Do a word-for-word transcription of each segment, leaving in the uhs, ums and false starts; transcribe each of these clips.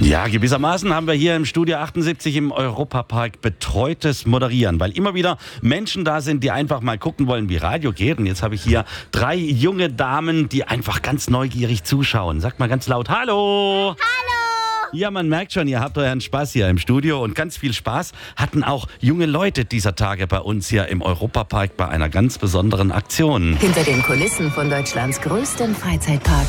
Ja, gewissermaßen haben wir hier im Studio achtundsiebzig im Europapark betreutes Moderieren, weil immer wieder Menschen da sind, die einfach mal gucken wollen, wie Radio geht. Und jetzt habe ich hier drei junge Damen, die einfach ganz neugierig zuschauen. Sagt mal ganz laut Hallo! Hallo! Ja, man merkt schon, ihr habt euren Spaß hier im Studio und ganz viel Spaß hatten auch junge Leute dieser Tage bei uns hier im Europapark bei einer ganz besonderen Aktion. Hinter den Kulissen von Deutschlands größtem Freizeitpark.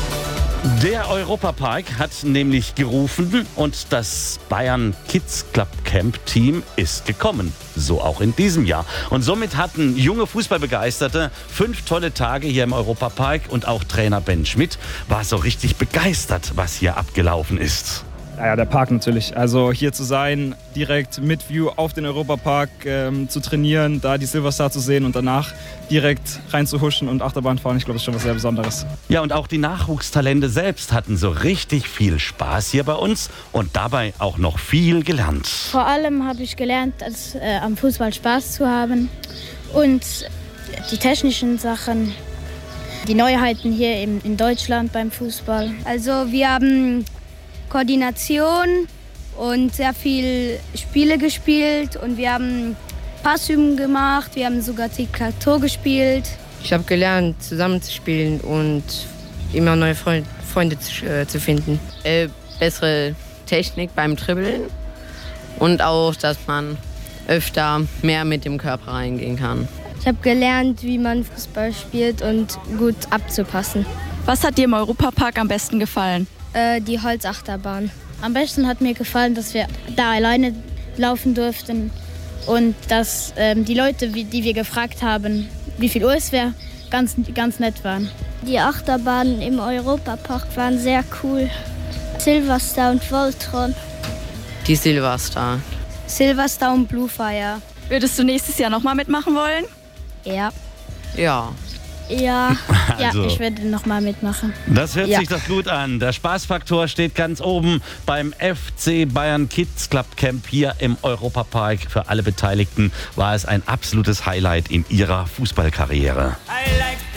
Der Europapark hat nämlich gerufen und das Bayern Kids Club Camp Team ist gekommen. So auch in diesem Jahr. Und somit hatten junge Fußballbegeisterte fünf tolle Tage hier im Europapark und auch Trainer Ben Schmidt war so richtig begeistert, was hier abgelaufen ist. Ja, der Park natürlich. Also hier zu sein, direkt mit View auf den Europapark ähm, zu trainieren, da die Silverstar zu sehen und danach direkt reinzuhuschen und Achterbahn fahren, ich glaube, das ist schon was sehr Besonderes. Ja, und auch die Nachwuchstalente selbst hatten so richtig viel Spaß hier bei uns und dabei auch noch viel gelernt. Vor allem habe ich gelernt, dass, äh, am Fußball Spaß zu haben und die technischen Sachen, die Neuheiten hier in, in Deutschland beim Fußball. Also wir haben Koordination und sehr viel Spiele gespielt und wir haben Passüben gemacht, wir haben sogar Tic-Tac-Toe gespielt. Ich habe gelernt, zusammenzuspielen und immer neue Freund, Freunde zu, äh, zu finden. Äh, bessere Technik beim Dribbeln und auch, dass man öfter mehr mit dem Körper reingehen kann. Ich habe gelernt, wie man Fußball spielt und gut abzupassen. Was hat dir im Europapark am besten gefallen? Äh, die Holzachterbahn. Am besten hat mir gefallen, dass wir da alleine laufen durften und dass ähm, die Leute, die wir gefragt haben, wie viel Uhr es wäre, ganz, ganz nett waren. Die Achterbahnen im Europapark waren sehr cool. Silverstar und Voltron. Die Silverstar. Silverstar und Bluefire. Würdest du nächstes Jahr nochmal mitmachen wollen? Ja. Ja. Ja. Also, ja, ich werde noch mal mitmachen. Das hört Ja. sich doch gut an. Der Spaßfaktor steht ganz oben beim F C Bayern Kids Club Camp hier im Europapark. Für alle Beteiligten war es ein absolutes Highlight in ihrer Fußballkarriere. I like